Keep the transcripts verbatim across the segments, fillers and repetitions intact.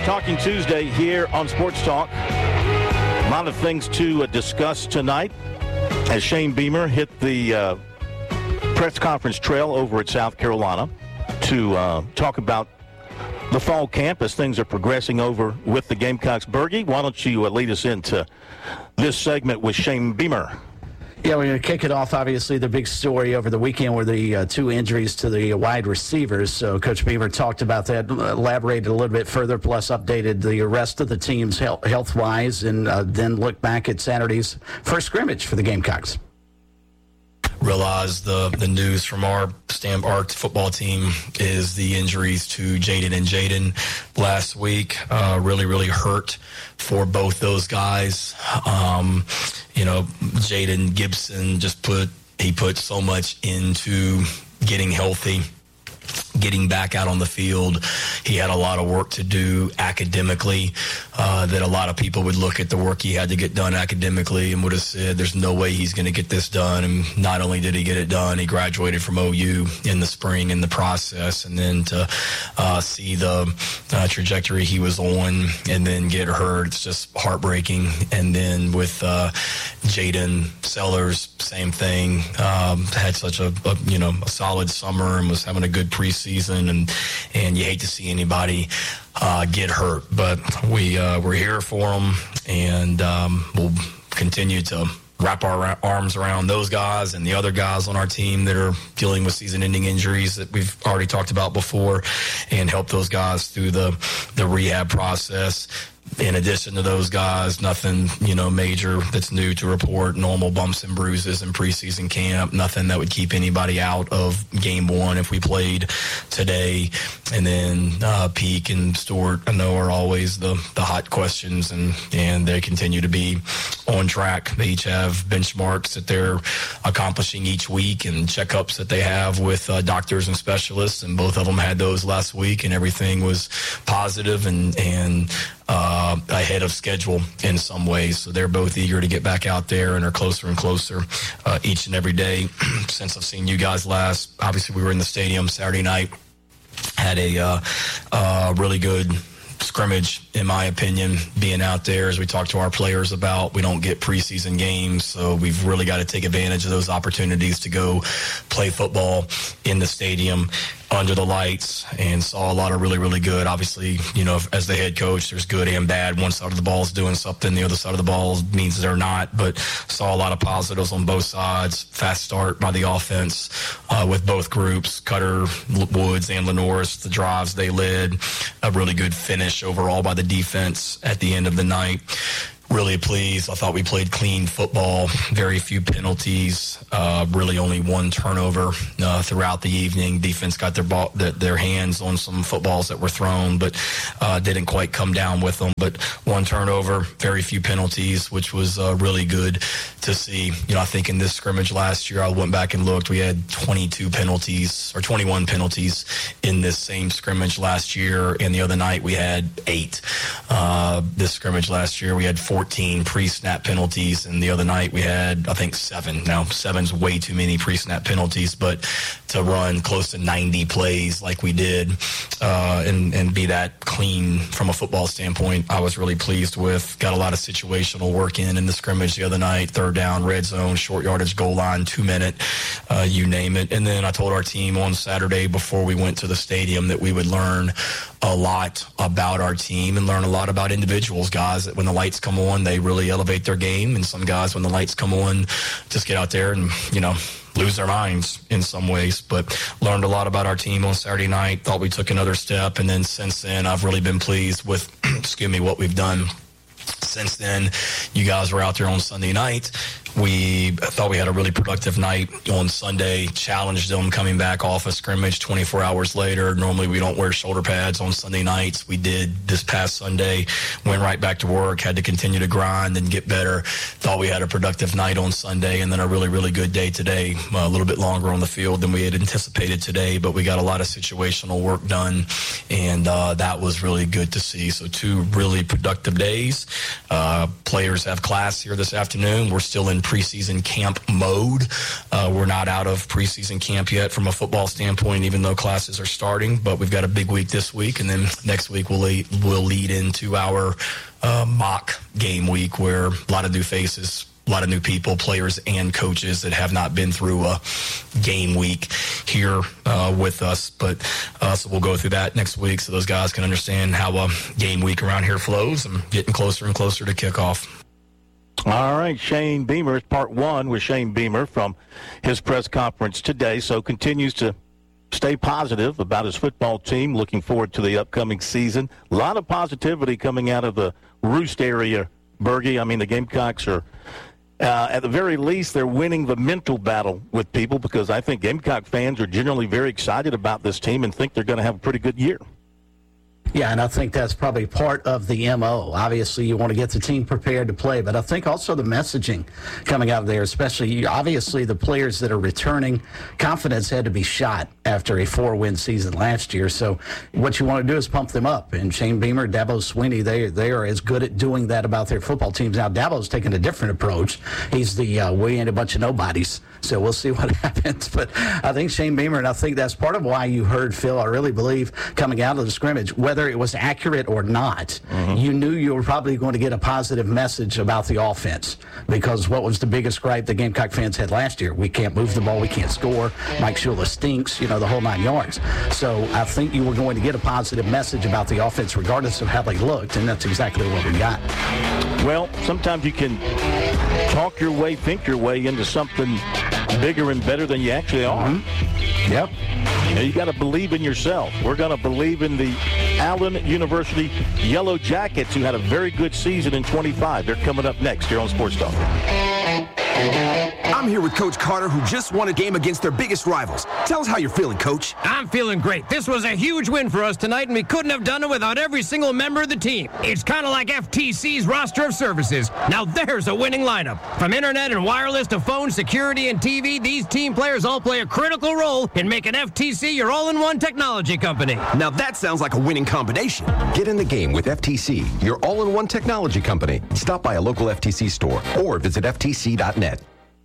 Talking Tuesday here on Sports Talk. A lot of things to uh, discuss tonight as Shane Beamer hit the uh, press conference trail over at South Carolina to uh, talk about the fall camp as things are progressing over with the Gamecocks. Bergie, why don't you uh, lead us into this segment with Shane Beamer? Yeah, we're going to kick it off. Obviously, the big story over the weekend were the uh, two injuries to the wide receivers. So Coach Beamer talked about that, elaborated a little bit further, plus updated the rest of the teams health, health-wise, and uh, then looked back at Saturday's first scrimmage for the Gamecocks. Realize the the news from our stamp our football team is the injuries to Jaden and Jaden last week. Uh, really, really hurt for both those guys. Um, you know, Jaden Gibson just put he put so much into getting healthy, getting back out on the field. He had a lot of work to do academically, uh, that a lot of people would look at the work he had to get done academically and would have said, there's no way he's going to get this done. And not only did he get it done, he graduated from O U in the spring in the process. And then to uh, see the uh, trajectory he was on and then get hurt, it's just heartbreaking. And then with uh, Jaden Sellers, same thing. Um, had such a, a, you know, a solid summer and was having a good preseason, and and you hate to see anybody uh, get hurt, but we uh, we're here for them, and um, we'll continue to wrap our arms around those guys and the other guys on our team that are dealing with season-ending injuries that we've already talked about before, and help those guys through the the rehab process. In addition to those guys, nothing, you know, major that's new to report, normal bumps and bruises in preseason camp, nothing that would keep anybody out of game one if we played today. And then uh, Peak and Stewart, I know, are always the, the hot questions, and, and they continue to be on track. They each have benchmarks that they're accomplishing each week and checkups that they have with uh, doctors and specialists, and both of them had those last week, and everything was positive and, and Uh, ahead of schedule in some ways. So they're both eager to get back out there and are closer and closer uh, each and every day since I've seen you guys last. Obviously, we were in the stadium Saturday night, had a uh, uh, really good scrimmage, in my opinion, being out there. As we talk to our players about, we don't get preseason games, so we've really got to take advantage of those opportunities to go play football in the stadium under the lights, and saw a lot of really, really good. Obviously, you know, as the head coach, there's good and bad. One side of the ball is doing something, the other side of the ball means they're not, but saw a lot of positives on both sides. Fast start by the offense uh, with both groups, Cutter, Woods, and Lenoris, the drives they led. A really good finish overall by the defense at the end of the night. Really pleased. I thought we played clean football, very few penalties, uh, really only one turnover uh, throughout the evening. Defense got their ball, their, their hands on some footballs that were thrown, but uh, didn't quite come down with them. But one turnover, very few penalties, which was uh, really good to see. You know, I think in this scrimmage last year, I went back and looked, we had twenty-two penalties or twenty-one penalties in this same scrimmage last year, and the other night we had eight. Uh, this scrimmage last year, we had fourteen pre-snap penalties, and the other night we had, I think, seven. Now, seven's way too many pre-snap penalties, but to run close to ninety plays like we did uh, and, and be that clean from a football standpoint, I was really pleased with. Got a lot of situational work in in the scrimmage the other night, third down, red zone, short yardage, goal line, two-minute, uh, you name it. And then I told our team on Saturday before we went to the stadium that we would learn a lot about our team and learn a lot about individuals, guys that when the lights come on, they really elevate their game. And some guys, when the lights come on, just get out there and, you know, lose their minds in some ways. But learned a lot about our team on Saturday night, thought we took another step. And then since then, I've really been pleased with, excuse me, what we've done. Since then, you guys were out there on Sunday night. We thought we had a really productive night on Sunday, challenged them coming back off a scrimmage twenty-four hours later. Normally we don't wear shoulder pads on Sunday nights. We did this past Sunday, went right back to work, had to continue to grind and get better. Thought we had a productive night on Sunday, and then a really, really good day today. Uh, a little bit longer on the field than we had anticipated today, but we got a lot of situational work done, and uh, that was really good to see. So two really productive days. Uh, players have class here this afternoon. We're still in preseason camp mode. Uh, we're not out of preseason camp yet from a football standpoint, even though classes are starting. But we've got a big week this week, and then next week we'll lead, we'll lead into our uh, mock game week, where a lot of new faces, a lot of new people, players and coaches that have not been through a game week here uh, with us. But uh, so we'll go through that next week so those guys can understand how a game week around here flows, and getting closer and closer to kickoff. All right, Shane Beamer, part one with Shane Beamer from his press conference today. So continues to stay positive about his football team, looking forward to the upcoming season. A lot of positivity coming out of the Roost area, Bergie. I mean, the Gamecocks are, uh, at the very least, they're winning the mental battle with people, because I think Gamecock fans are generally very excited about this team and think they're going to have a pretty good year. Yeah, and I think that's probably part of the M O. Obviously, you want to get the team prepared to play, but I think also the messaging coming out of there, especially, obviously, the players that are returning, confidence had to be shot after a four-win season last year. So what you want to do is pump them up. And Shane Beamer, Dabo Swinney, they, they are as good at doing that about their football teams. Now, Dabo's taking a different approach. He's the uh, we ain't a bunch of nobodies. So we'll see what happens. But I think Shane Beamer, and I think that's part of why you heard Phil, I really believe, coming out of the scrimmage, whether it was accurate or not, mm-hmm. you knew you were probably going to get a positive message about the offense, because what was the biggest gripe the Gamecock fans had last year? We can't move the ball, we can't score, Mike Shula stinks, you know, the whole nine yards. So I think you were going to get a positive message about the offense regardless of how they looked, and that's exactly what we got. Well, sometimes you can talk your way, think your way into something bigger and better than you actually are. Mm-hmm. Yep. You know, you got to believe in yourself. We're going to believe in the Allen University Yellow Jackets, who had a very good season in twenty-five. They're coming up next here on Sports Talk. I'm here with Coach Carter, who just won a game against their biggest rivals. Tell us how you're feeling, Coach. I'm feeling great. This was a huge win for us tonight, and we couldn't have done it without every single member of the team. It's kind of like F T C's roster of services. Now there's a winning lineup. From internet and wireless to phone, security, and T V, these team players all play a critical role in making F T C your all-in-one technology company. Now that sounds like a winning combination. Get in the game with F T C, your all-in-one technology company. Stop by a local F T C store or visit F T C dot net.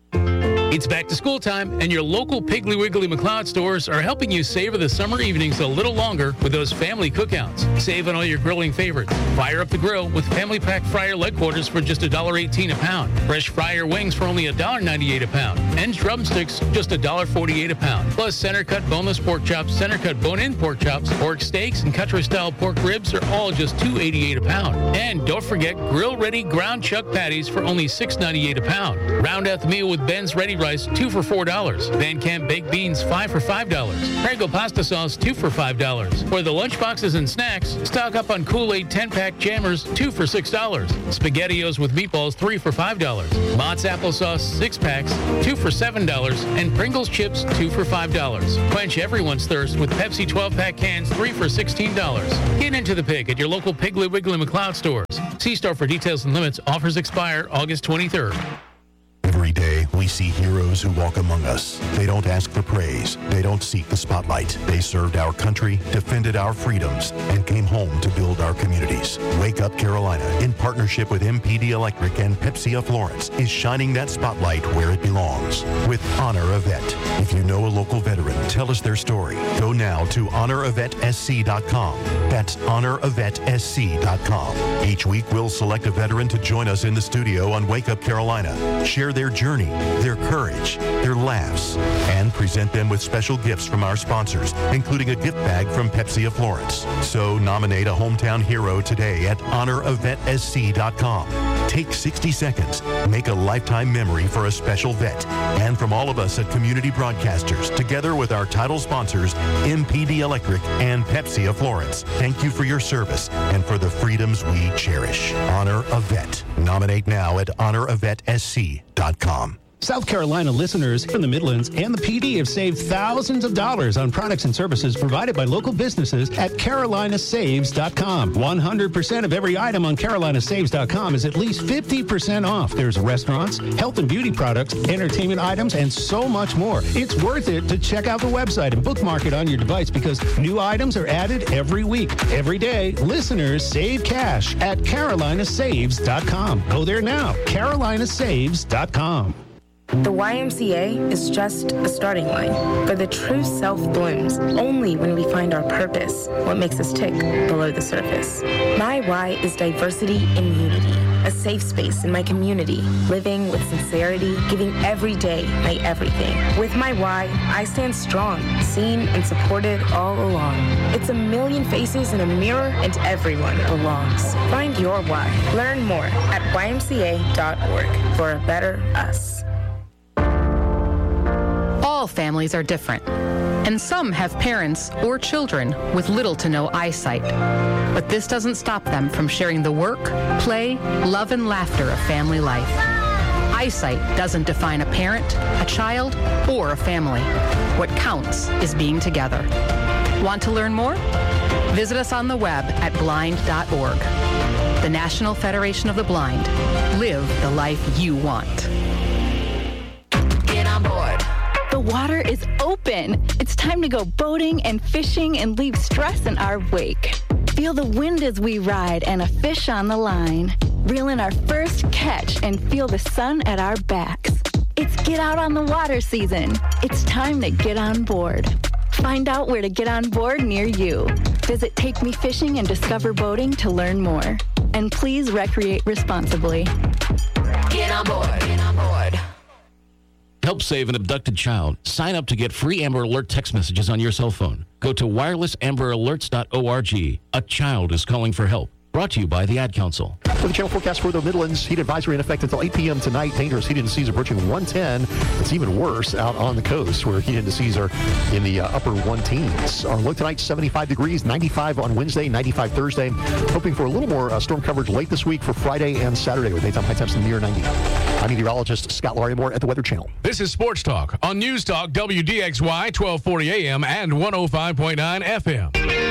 It's back to school time, and your local Piggly Wiggly McLeod stores are helping you savor the summer evenings a little longer with those family cookouts. Save on all your grilling favorites. Fire up the grill with family pack fryer leg quarters for just one dollar eighteen a pound. Fresh fryer wings for only one dollar ninety-eight a pound. And drumsticks just one dollar forty-eight a pound. Plus center cut boneless pork chops, center cut bone-in pork chops, pork steaks, and country-style pork ribs are all just two dollars and eighty-eight cents a pound. And don't forget grill-ready ground chuck patties for only six dollars and ninety-eight cents a pound. Round out the meal with Ben's Ready Rice, two for four dollars. Van Camp baked beans, five for five dollars. Prego pasta sauce, two for five dollars. For the lunch boxes and snacks, stock up on Kool-Aid ten-pack jammers, two for six dollars. SpaghettiOs with meatballs, three for five dollars. Mott's applesauce, six packs, two for seven dollars. And Pringles chips, two for five dollars. Quench everyone's thirst with Pepsi twelve-pack cans, three for sixteen dollars. Get into the pig at your local Piggly Wiggly McLeod stores. See store for details and limits. Offers expire August twenty-third. Every day, we see heroes who walk among us. They don't ask for praise. They don't seek the spotlight. They served our country, defended our freedoms, and came home to build our communities. Wake Up Carolina, in partnership with M P D Electric and Pepsi of Florence, is shining that spotlight where it belongs with Honor a Vet. If you know a local veteran, tell us their story. Go now to honor a vet s c dot com. That's honor a vet s c dot com. Each week, we'll select a veteran to join us in the studio on Wake Up Carolina. Share their journey, their courage, their laughs, and present them with special gifts from our sponsors, including a gift bag from Pepsi of Florence. So nominate a hometown hero today at honor a vet s c dot com. Take sixty seconds, make a lifetime memory for a special vet. And from all of us at Community Broadcasters, together with our title sponsors, M P D Electric and Pepsi of Florence, thank you for your service and for the freedoms we cherish. Honor a Vet. Nominate now at honor a vet s c dot com. South Carolina listeners from the Midlands and the P D have saved thousands of dollars on products and services provided by local businesses at carolina saves dot com. one hundred percent of every item on carolina saves dot com is at least fifty percent off. There's restaurants, health and beauty products, entertainment items, and so much more. It's worth it to check out the website and bookmark it on your device because new items are added every week. Every day, listeners save cash at carolina saves dot com. Go there now, carolina saves dot com. The Y M C A is just a starting line, for the true self blooms only when we find our purpose, what makes us tick below the surface. My Y is diversity and unity, a safe space in my community, living with sincerity, giving every day my everything. With my Y, I stand strong, seen and supported all along. It's a million faces in a mirror and everyone belongs. Find your Y. Learn more at y m c a dot org for a better us. All families are different, and some have parents or children with little to no eyesight. But this doesn't stop them from sharing the work, play, love, and laughter of family life. Eyesight doesn't define a parent, a child, or a family. What counts is being together. Want to learn more? Visit us on the web at blind dot org. The National Federation of the Blind. Live the life you want. Get on board. The water is open. It's time to go boating and fishing and leave stress in our wake. Feel the wind as we ride and a fish on the line. Reel in our first catch and feel the sun at our backs. It's get out on the water season. It's time to get on board. Find out where to get on board near you. Visit Take Me Fishing and Discover Boating to learn more. And please recreate responsibly. Get on board. Get on board. Help save an abducted child. Sign up to get free Amber Alert text messages on your cell phone. Go to wireless amber alerts dot org. A child is calling for help. Brought to you by the Ad Council. For the channel forecast for the Midlands, heat advisory in effect until eight p.m. tonight. Dangerous heat indices approaching one ten. It's even worse out on the coast where heat indices are in the uh, upper one teens. Our low tonight, seventy-five degrees, ninety-five on Wednesday, ninety-five Thursday. Hoping for a little more uh, storm coverage late this week for Friday and Saturday with daytime high temps in the near ninety. I'm meteorologist Scott Larimore at the Weather Channel. This is Sports Talk on News Talk W D X Y twelve forty A M and one oh five point nine F M.